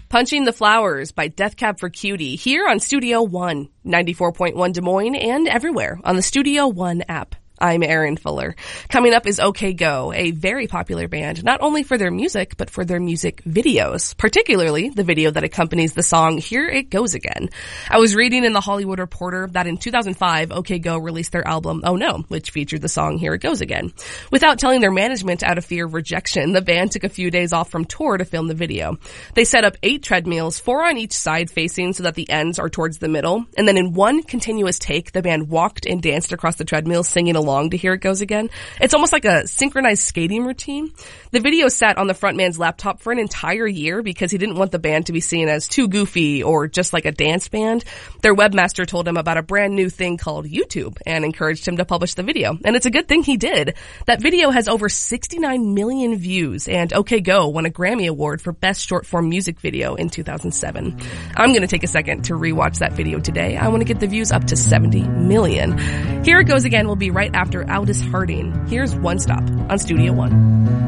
Punching the Flowers by Death Cab for Cutie here on Studio One, 94.1 Des Moines and everywhere on the Studio One app. I'm Erin Fuller. Coming up is OK Go, a very popular band, not only for their music, but for their music videos, particularly the video that accompanies the song Here It Goes Again. I was reading in the Hollywood Reporter that in 2005, OK Go released their album Oh No, which featured the song Here It Goes Again. Without telling their management out of fear of rejection, the band took a few days off from tour to film the video. They set up 8 treadmills, 4 on each side facing so that the ends are towards the middle, and then in one continuous take, the band walked and danced across the treadmill singing along to Here It Goes Again. It's almost like a synchronized skating routine. The video sat on the frontman's laptop for an entire year because he didn't want the band to be seen as too goofy or just like a dance band. Their webmaster told him about a brand new thing called YouTube and encouraged him to publish the video. And it's a good thing he did. That video has over 69 million views, and OK Go won a Grammy Award for Best Short Form Music Video in 2007. I'm going to take a second to rewatch that video today. I want to get the views up to 70 million. Here It Goes Again will be right after Aldous Harding. Here's One Stop on Studio One.